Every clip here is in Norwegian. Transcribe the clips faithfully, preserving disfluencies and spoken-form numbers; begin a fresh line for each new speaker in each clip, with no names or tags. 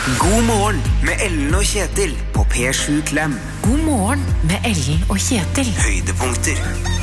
God morgen med Ellen og Kjetil på P sju Klem.
God morgen med Ellen og Kjetil.
Høydepunkter.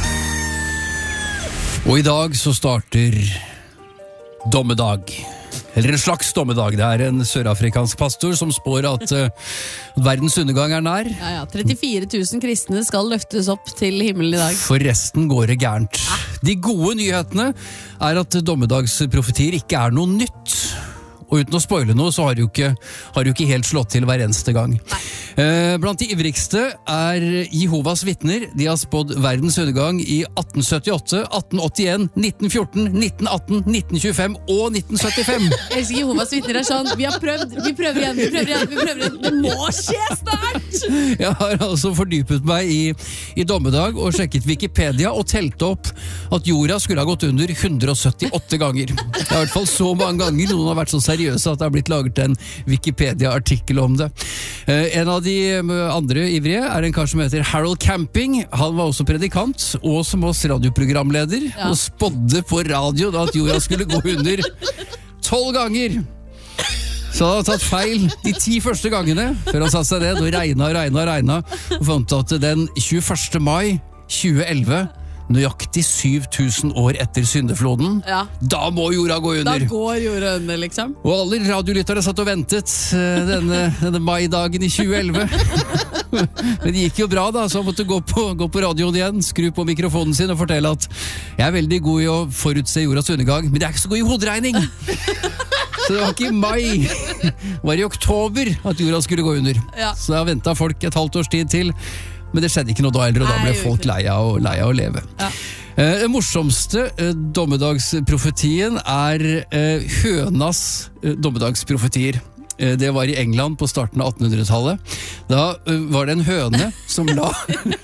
Og i dag så starter dommedag. Eller en slags dommedag. Det er en sørafrikansk pastor som spår at uh, verdens undergang er nær.
Ja, ja, trettifire tusen kristne skal løftes opp til himmelen i dag.
For resten går det gærent. De gode nyhetene er at dommedagsprofetier ikke er noe nytt. Og uten å spoile noe, så har det jo ikke, har det jo ikke helt slått til hver eneste gang. Eh, blant de ivrigste er Jehovas vitner. De har spådd verdens undergang i atten syttiåtte, atten åttien, nitten fjorten, nitten atten, nitten tjuefem og nitten syttifem.
Jeg elsker Jehovas vitner er sånn, vi har prøvd, vi prøver igjen, vi prøver igjen, vi prøver igjen. Det må skje snart!
Jeg har altså fordypet meg i, i dommedag og sjekket Wikipedia og telt opp at jorda skulle ha gått under hundre syttiåtte ganger. Det er i hvert fall så mange ganger noen har vært så seriøse at det har blitt laget en Wikipedia-artikkel om det. Eh, en av de andre ivrige er en kar som heter Harold Camping. Han var også predikant og som oss radioprogramleder, ja. Og spådde på radio da at jorda skulle gå under tolv ganger. Så han har tatt feil de ti første gangene før han satt seg ned og regna og regna og regna og fant at den tjueførste mai tjue elleve, nøyaktig syv tusen år etter syndefloden, ja. Da må jorda gå under.
Da går jorda under, liksom.
Og alle radiolyttere satt og ventet uh, denne, denne maidagen i tjue elleve. Men det gikk jo bra da, så han måtte gå på, gå på radioen igjen, skru på mikrofonen sin og fortelle at jeg er veldig god i å forutse jordas undergang, men jeg er ikke så god i hoderegning. Så det var ikke i mai, det var i oktober at jorda skulle gå under. Ja. Så jeg ventet folk et halvt års tid til. Men det skjedde ikke noe da heller, og da ble folk lei av å, lei av å leve. Ja. Eh, den morsomste eh, dommedagsprofetien er eh, hønas eh, dommedagsprofetier. Eh, det var i England på starten av attenhundretallet. Da eh, var det en høne som la...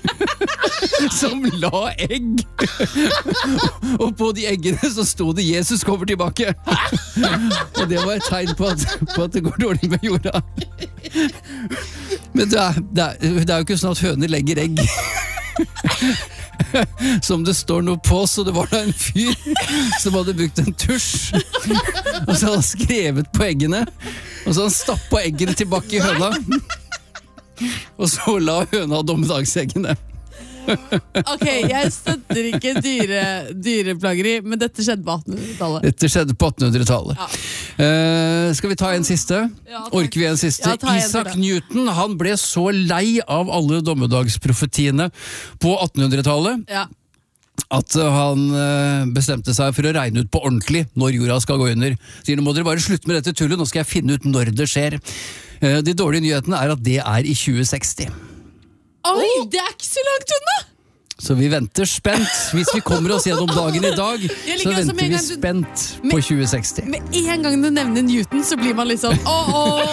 som la egg. Og på de eggene så stod det Jesus kommer tilbake. Og det var et tegn på at, på at det går dårlig med jorda. Men det er, det, er, det er jo ikke sånn at høner legger egg som det står noe på, så det var da en fyr som hadde brukt en tusj og så hadde han skrevet på eggene og så hadde han stappet eggene tilbake i høna og så la høna dommedagseggene.
Ok, jeg støtter ikke dyre, dyreplageri, men dette skjedde på attenhundretallet.
Dette skjedde på attenhundretallet. Ja. Uh, skal vi ta en siste? Ja, Orker vi en siste? Ja, Isaac Newton, han ble så lei av alle dommedagsprofetiene på attenhundretallet. Ja. At han bestemte seg for å regne ut på ordentlig når jorda skal gå under. Så nå må dere bare slutte med dette tullet, nå skal jeg finne ut når det skjer. De dårlige nyhetene er at det er i tjue seksti.
Oi, det er ikke så langt unna!
Så vi venter spent. Hvis vi kommer oss gjennom dagen i dag, så venter vi spent på tjue seksti.
Med en gang du nevner Newton, så blir man liksom åh, åh.